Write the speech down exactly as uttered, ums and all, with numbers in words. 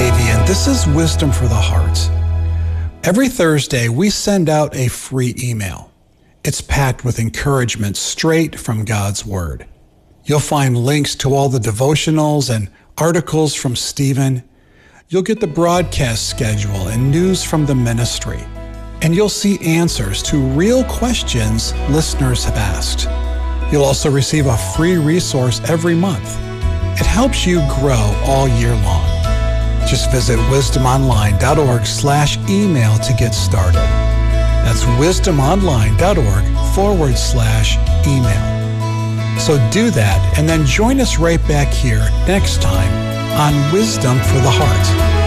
Davey, and this is Wisdom for the Heart. Every Thursday, we send out a free email. It's packed with encouragement straight from God's Word. You'll find links to all the devotionals and articles from Stephen. You'll get the broadcast schedule and news from the ministry. And you'll see answers to real questions listeners have asked. You'll also receive a free resource every month. It helps you grow all year long. Just visit wisdomonline.org slash email to get started. That's wisdomonline.org forward slash email. So do that and then join us right back here next time on Wisdom for the Heart.